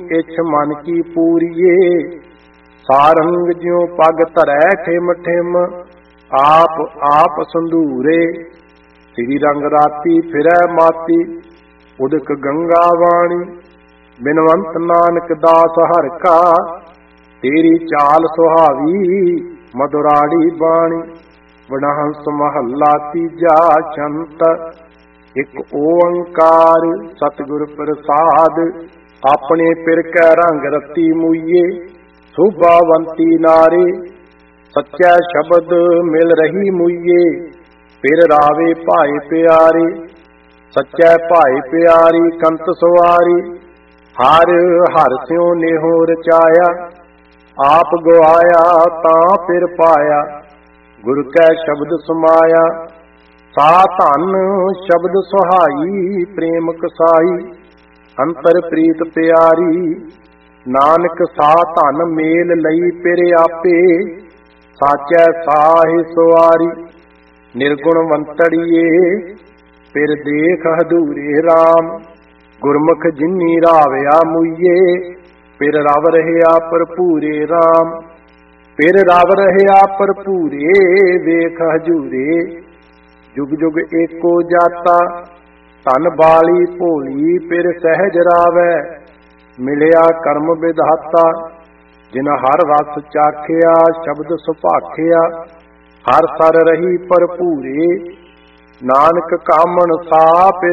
इछ मन की पूरिए। सारंग ज्यों पग धरै ठिम ठिम, आप आप संधूरे। श्री रंग राती फिरै माती, उदक गंगा वाणी। बिनवंत नानक दास हर का, तेरी चाल सुहावी मधुराड़ी बाणी। वडहंस महला तीजा छंत, एक ओंकार सतगुर प्रसाद। अपने पिर कै रंग रती मुइये, शोभावंती नारे। सच्चा शब्द मिल रही मुइये, पिर रावे भाई प्यारे। सच्चा भाई प्यारी कंत सवारी, हर हर स्यों नेहो रचाया। आप गवाया तां फिर पाया, गुरु कै शब्द समाया। सा धन शब्द सुहाई, प्रेम कसाई। अंतर प्रीत प्यारी, नानक सा धन मेल लई पिर आपे। साचै साहि सुवारी, निर्गुणवंतड़िए पिर देख हदूरे राम। गुरमुख जिन्नी रावया मुइये, पिर रव रहया भरपूरे राम। पिर रव रहया भरपूरे, वेख हजूरे। जुग जुग एको जाता, धन बाली भोली पिर सहज रावै। मिलिया कर्म विधाता, जिन हर रस चाखिया शब्द सुभाखिया। हर सर रही भरपूरे, नानक कामन सा पिर